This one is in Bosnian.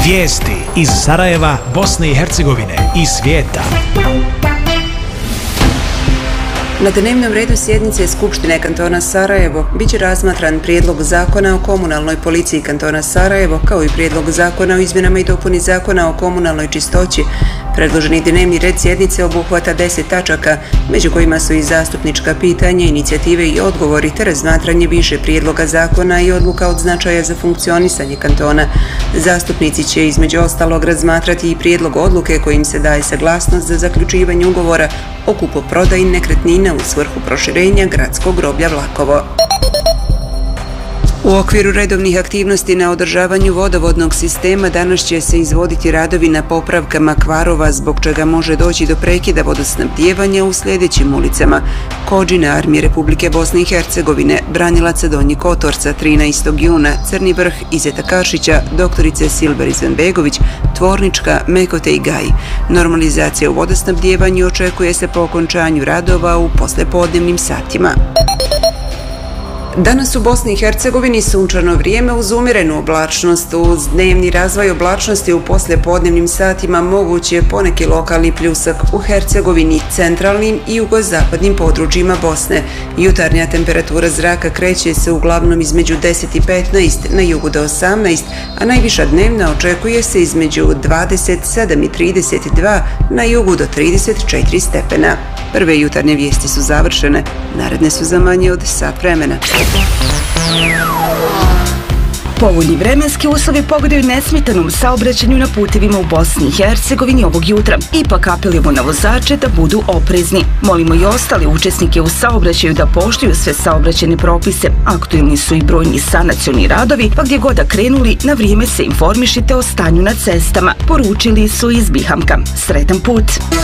Vijesti iz Sarajeva, Bosne i Hercegovine i svijeta. Na dnevnom redu sjednice Skupštine kantona Sarajevo biće razmatran prijedlog zakona o komunalnoj policiji kantona Sarajevo, kao i prijedlog zakona o izmjenama i dopuni zakona o komunalnoj čistoći. Predloženi dnevni red sjednice obuhvata 10 tačaka, među kojima su i zastupnička pitanja, inicijative i odgovori, te razmatranje više prijedloga zakona i odluka od značaja za funkcionisanje kantona. Zastupnici će između ostalog razmatrati i prijedlog odluke kojim se daje saglasnost za zaključivanje ugovora o kupoprodaji nekretnina u svrhu proširenja gradskog groblja Vlakovo. U okviru redovnih aktivnosti na održavanju vodovodnog sistema danas će se izvoditi radovi na popravkama kvarova, zbog čega može doći do prekida vodosnabdijevanja u sljedećim ulicama: Kođine, Armije Republike Bosne i Hercegovine, Branilaca Donjeg Kotorca, 13. juna, Crni Vrh, Izeta Karšića, Doktorice Silber Izetbegović, Tvornička, Mekote i Gaj. Normalizacija u vodosnabdijevanju očekuje se po okončanju radova u poslijepodnevnim satima. Danas u Bosni i Hercegovini sunčano vrijeme uz umjerenu oblačnost. Uz dnevni razvoj oblačnosti u poslijepodnevnim satima moguć je poneki lokalni pljusak u Hercegovini, centralnim i jugozapadnim područjima Bosne. Jutarnja temperatura zraka kreće se uglavnom između 10 i 15, na jugu do 18, a najviša dnevna očekuje se između 27 i 32, na jugu do 34 stepena. Prve jutarnje vijesti su završene, naredne su za manje od sat vremena. Povoljni vremenski uslovi pogodaju nesmetanom saobraćanju na putevima u Bosni i Hercegovini ovog jutra. Ipak apelujemo na vozače da budu oprezni. Molimo i ostale učesnike u saobraćaju da poštuju sve saobraćajne propise. Aktuelni su i brojni sanacioni radovi, pa gdje god krenuli, na vrijeme se informišite o stanju na cestama. Poručili su iz Bihamka. Sretan put!